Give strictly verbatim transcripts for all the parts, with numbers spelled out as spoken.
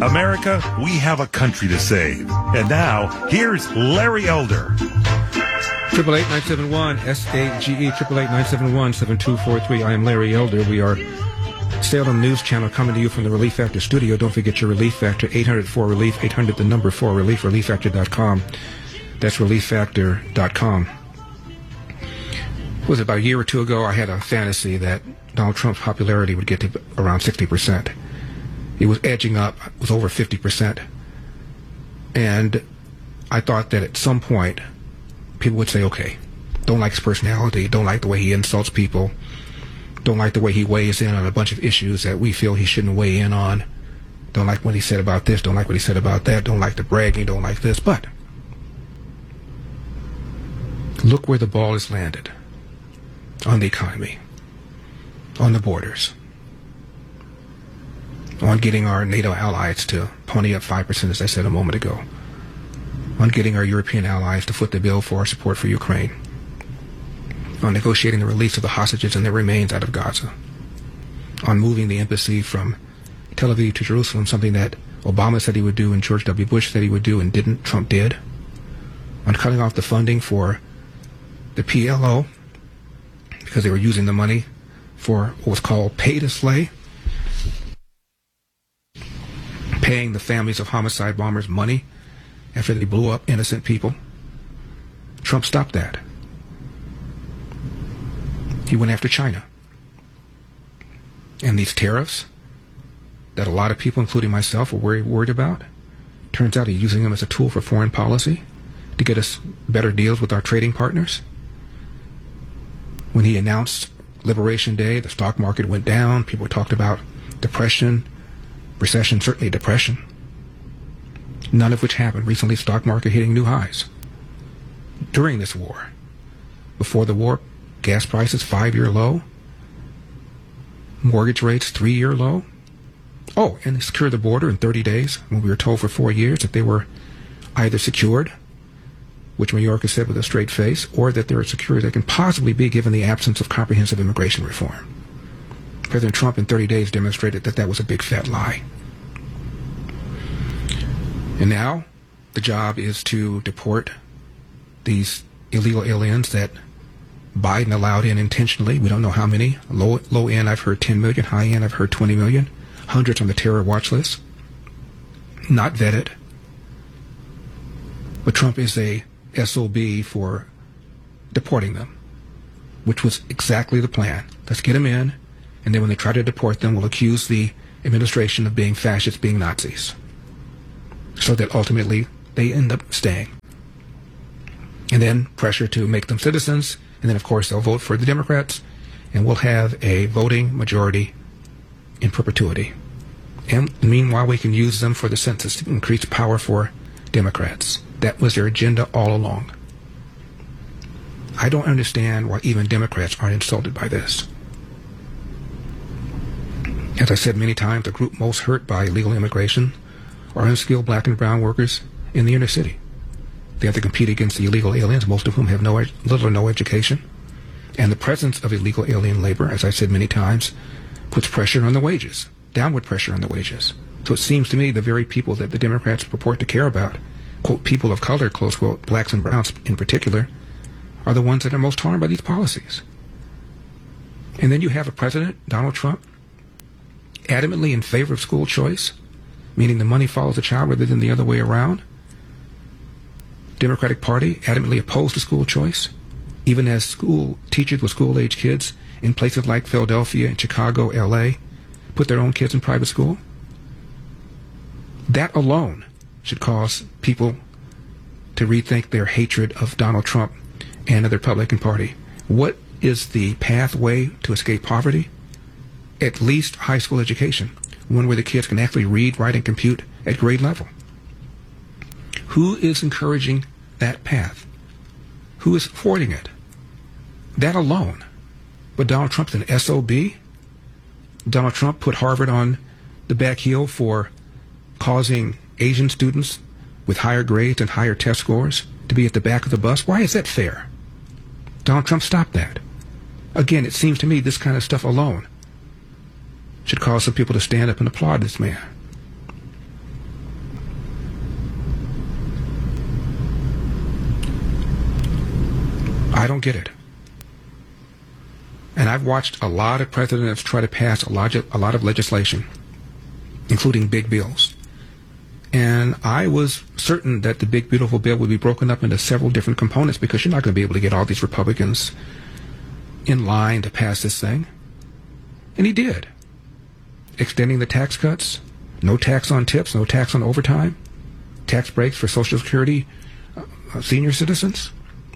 America, we have a country to save. And now, here's Larry Elder. Triple eight nine seven one S A G E triple eight nine seven one seven two four three. I am Larry Elder. We are Salem News Channel coming to you from the Relief Factor studio. Don't forget your Relief Factor, eight hundred four relief, eight hundred the number four relief, relief factor dot com. That's relief factor dot com. It was about a year or two ago, I had a fantasy that Donald Trump's popularity would get to around sixty percent. It was edging up, it was over fifty percent. And I thought that at some point, people would say, okay, don't like his personality, don't like the way he insults people, don't like the way he weighs in on a bunch of issues that we feel he shouldn't weigh in on, don't like what he said about this, don't like what he said about that, don't like the bragging, don't like this. But look where the ball has landed. On the economy, on the borders, on getting our NATO allies to pony up five percent, as I said a moment ago, on getting our European allies to foot the bill for our support for Ukraine, on negotiating the release of the hostages and their remains out of Gaza, on moving the embassy from Tel Aviv to Jerusalem, something that Obama said he would do and George W. Bush said he would do and didn't, Trump did, on cutting off the funding for the P L O, because they were using the money for what was called pay to slay, paying the families of homicide bombers money after they blew up innocent people. Trump stopped that. He went after China. And these tariffs that a lot of people, including myself, were worried, worried about, turns out he's using them as a tool for foreign policy to get us better deals with our trading partners. When he announced Liberation Day, the stock market went down. People talked about depression, recession, certainly depression. None of which happened. Recently, stock market hitting new highs. During this war, before the war, gas prices five-year low, mortgage rates three-year low. Oh, and they secured the border in thirty days when we were told for four years that they were either secured, which Mayorkas said with a straight face, or that they're as secure as they can possibly be given the absence of comprehensive immigration reform. President Trump in thirty days demonstrated that that was a big fat lie. And now the job is to deport these illegal aliens that Biden allowed in intentionally. We don't know how many. Low, low end, I've heard ten million. High end, I've heard twenty million. Hundreds on the terror watch list. Not vetted. But Trump is a S O B for deporting them, which was exactly the plan. Let's get them in, and then when they try to deport them, we'll accuse the administration of being fascists, being Nazis, so that ultimately they end up staying. And then pressure to make them citizens, and then of course they'll vote for the Democrats, and we'll have a voting majority in perpetuity. And meanwhile, we can use them for the census to increase power for Democrats. That was their agenda all along. I don't understand why even Democrats aren't insulted by this. As I said many times, the group most hurt by illegal immigration are unskilled black and brown workers in the inner city. They have to compete against the illegal aliens, most of whom have no, little or no education. And the presence of illegal alien labor, as I said many times, puts pressure on the wages, downward pressure on the wages. So it seems to me the very people that the Democrats purport to care about, quote, people of color, close quote, blacks and browns in particular, are the ones that are most harmed by these policies. And then you have a president, Donald Trump, adamantly in favor of school choice, meaning the money follows the child rather than the other way around. Democratic Party adamantly opposed to school choice, even as school teachers with school-age kids in places like Philadelphia and Chicago, L A, put their own kids in private school. That alone should cause people to rethink their hatred of Donald Trump and of the Republican Party. What is the pathway to escape poverty? At least high school education, one where the kids can actually read, write, and compute at grade level. Who is encouraging that path? Who is thwarting it? That alone. But Donald Trump's an S O B. Donald Trump put Harvard on the back heel for causing Asian students with higher grades and higher test scores to be at the back of the bus. Why is that fair? Donald Trump stopped that. Again, it seems to me this kind of stuff alone should cause some people to stand up and applaud this man. I don't get it. And I've watched a lot of presidents try to pass a lot of, a lot of legislation, including big bills. And I was certain that the big, beautiful bill would be broken up into several different components because you're not going to be able to get all these Republicans in line to pass this thing. And he did. Extending the tax cuts, no tax on tips, no tax on overtime, tax breaks for Social Security uh, senior citizens,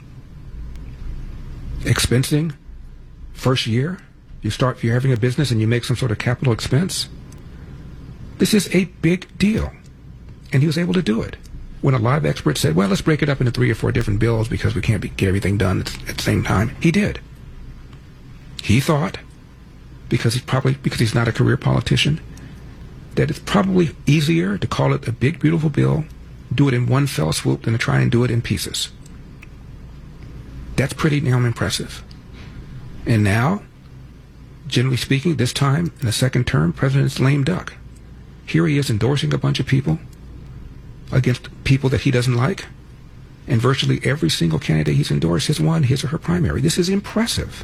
expensing first year. You start, if you're having a business and you make some sort of capital expense. This is a big deal. And he was able to do it. When a lot of experts said, well, let's break it up into three or four different bills because we can't be, get everything done at, at the same time, he did. He thought, because he's probably because he's not a career politician, that it's probably easier to call it a big, beautiful bill, do it in one fell swoop than to try and do it in pieces. That's pretty damn impressive. And now, generally speaking, this time in the second term, President's lame duck. Here he is endorsing a bunch of people against people that he doesn't like, and virtually every single candidate he's endorsed has won his or her primary. This is impressive.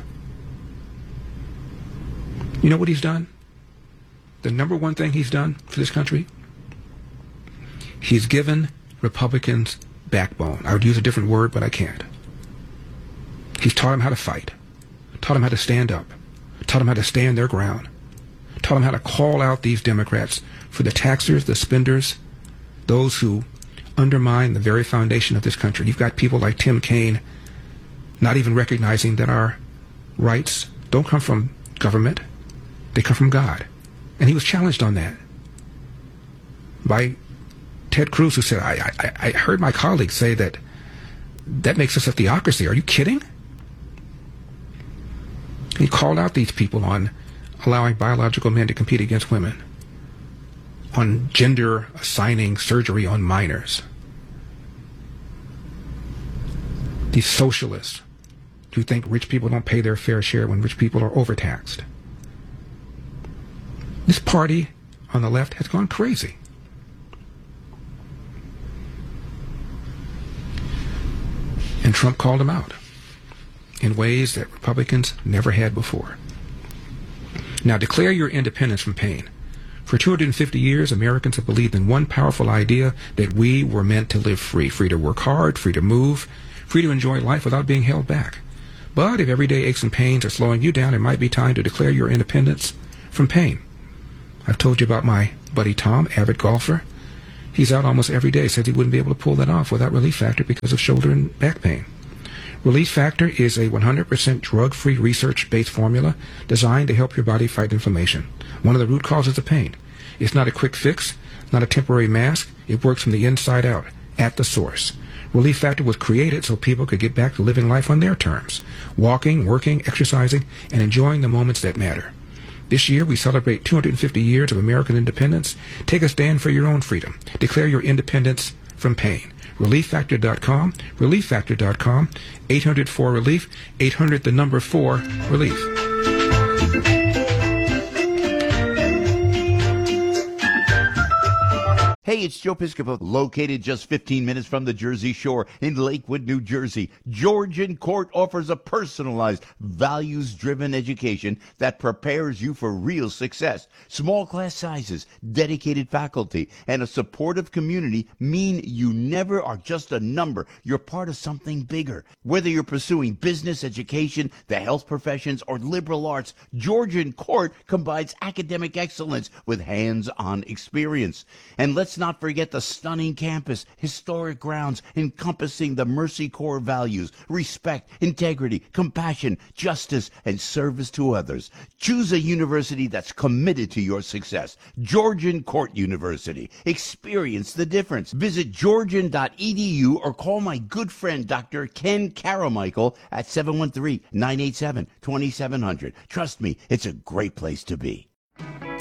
You know what he's done? The number one thing he's done for this country? He's given Republicans backbone. I would use a different word, but I can't. He's taught them how to fight, taught them how to stand up, taught them how to stand their ground, taught them how to call out these Democrats for the taxers, the spenders, those who undermine the very foundation of this country. You've got people like Tim Kaine not even recognizing that our rights don't come from government, they come from God. And he was challenged on that by Ted Cruz, who said, I, I, I heard my colleagues say that that makes us a theocracy. Are you kidding? He called out these people on allowing biological men to compete against women, on gender assigning surgery on minors. These socialists who think rich people don't pay their fair share when rich people are overtaxed. This party on the left has gone crazy. And Trump called them out in ways that Republicans never had before. Now, declare your independence from pain. For two hundred fifty years, Americans have believed in one powerful idea, that we were meant to live free, free to work hard, free to move, free to enjoy life without being held back. But if everyday aches and pains are slowing you down, it might be time to declare your independence from pain. I've told you about my buddy Tom, avid golfer. He's out almost every day, says he wouldn't be able to pull that off without Relief Factor because of shoulder and back pain. Relief Factor is a one hundred percent drug-free, research-based formula designed to help your body fight inflammation, one of the root causes of pain. It's not a quick fix, not a temporary mask. It works from the inside out, at the source. Relief Factor was created so people could get back to living life on their terms, walking, working, exercising, and enjoying the moments that matter. This year, we celebrate two hundred fifty years of American independence. Take a stand for your own freedom. Declare your independence from pain. relief factor dot com, relief factor dot com, eight hundred four relief, eight hundred the number four relief. Hey, it's Joe Piscopo, located just fifteen minutes from the Jersey Shore in Lakewood, New Jersey. Georgian Court offers a personalized, values-driven education that prepares you for real success. Small class sizes, dedicated faculty, and a supportive community mean you never are just a number. You're part of something bigger. Whether you're pursuing business, education, the health professions, or liberal arts, Georgian Court combines academic excellence with hands-on experience. And let's not forget the stunning campus, historic grounds encompassing the Mercy Corps values, respect, integrity, compassion, justice, and service to others. Choose a university that's committed to your success. Georgian Court University. Experience the difference. Visit georgian dot e d u or call my good friend Doctor Ken Caramichael at seven one three, nine eight seven, two seven zero zero. Trust me, it's a great place to be.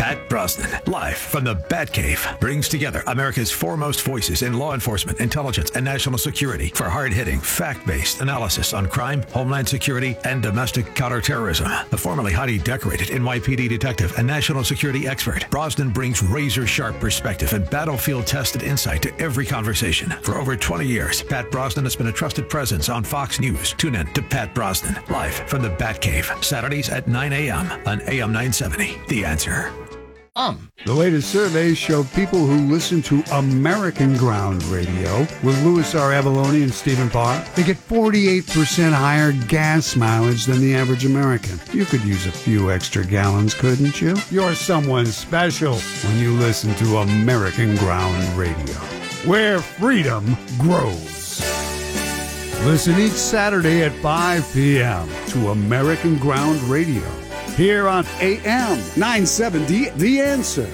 Pat Brosnan, live from the Batcave, brings together America's foremost voices in law enforcement, intelligence, and national security for hard-hitting, fact-based analysis on crime, homeland security, and domestic counterterrorism. The formerly highly decorated N Y P D detective and national security expert, Brosnan brings razor-sharp perspective and battlefield-tested insight to every conversation. For over twenty years, Pat Brosnan has been a trusted presence on Fox News. Tune in to Pat Brosnan, live from the Batcave, Saturdays at nine a.m. on A M nine seventy. The Answer. Um. The latest surveys show people who listen to American Ground Radio with Louis R. Avalone and Stephen Parr, they get forty-eight percent higher gas mileage than the average American. You could use a few extra gallons, couldn't you? You're someone special when you listen to American Ground Radio, where freedom grows. Listen each Saturday at five p.m. to American Ground Radio, here on A M nine seventy, The Answer.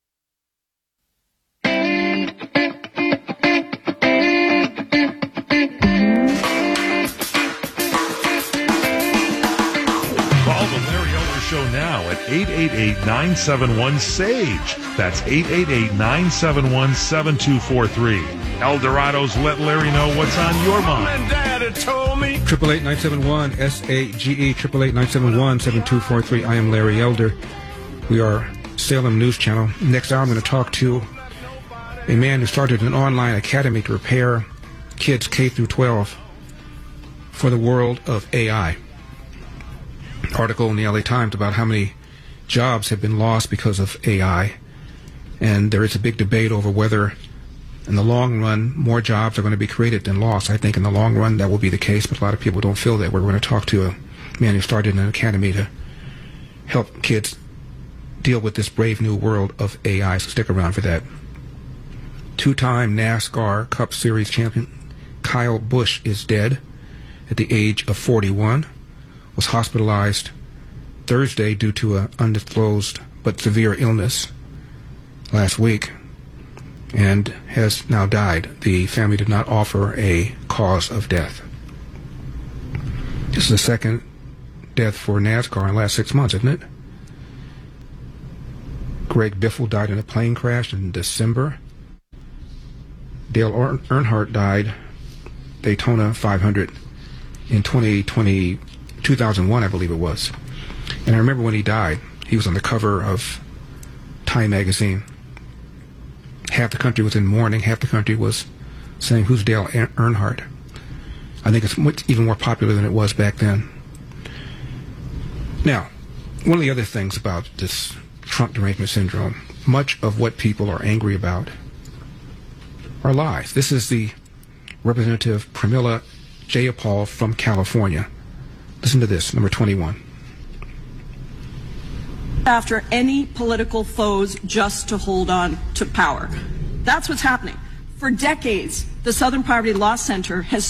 Call the Larry Elder Show now at eight eight eight, nine seven one, S A G E. That's eight eight eight, nine seven one, seven two four three. Eldorado's Let Larry Know What's on Your Mind. Triple eight nine seven one S A G E, triple eight nine seven one seven two four three. I am Larry Elder. We are Salem News Channel. Next hour, I'm going to talk to a man who started an online academy to prepare kids K through twelve for the world of A I. Article in the L A Times about how many jobs have been lost because of A I, and there is a big debate over whether in the long run, more jobs are going to be created than lost. I think in the long run that will be the case, but a lot of people don't feel that. We're going to talk to a man who started an academy to help kids deal with this brave new world of A I, so stick around for that. Two-time NASCAR Cup Series champion Kyle Busch is dead at the age of forty-one, was hospitalized Thursday due to an undisclosed but severe illness last week, and has now died. The family did not offer a cause of death. This is the second death for NASCAR in the last six months, isn't it? Greg Biffle died in a plane crash in December. Dale Earnhardt died Daytona five hundred in twenty twenty, two thousand one, I believe it was. And I remember when he died, he was on the cover of Time magazine. Half the country was in mourning. Half the country was saying, "Who's Dale Earnhardt?" I think it's much, even more popular than it was back then. Now, one of the other things about this Trump derangement syndrome, much of what people are angry about are lies. This is the Representative Pramila Jayapal from California. Listen to this, number twenty-one. After any political foes just to hold on to power. That's what's happening. For decades, the Southern Poverty Law Center has